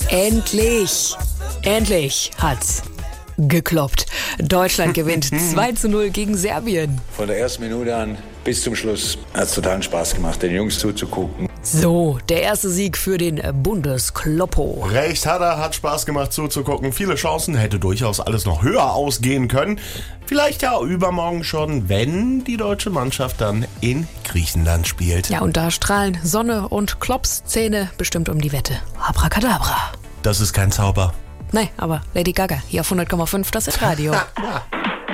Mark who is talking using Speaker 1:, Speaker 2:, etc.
Speaker 1: Endlich hat's gekloppt. Deutschland gewinnt 2:0 gegen Serbien.
Speaker 2: Von der ersten Minute an bis zum Schluss hat es totalen Spaß gemacht, den Jungs zuzugucken.
Speaker 1: So, der erste Sieg für den Bundeskloppo.
Speaker 3: Recht hat Spaß gemacht zuzugucken. Viele Chancen, hätte durchaus alles noch höher ausgehen können. Vielleicht ja übermorgen schon, wenn die deutsche Mannschaft dann in Griechenland spielt.
Speaker 1: Ja, und da strahlen Sonne und Klopps Zähne bestimmt um die Wette. Abracadabra.
Speaker 3: Das ist kein Zauber.
Speaker 1: Nee, aber Lady Gaga hier auf 100,5, das ist Radio.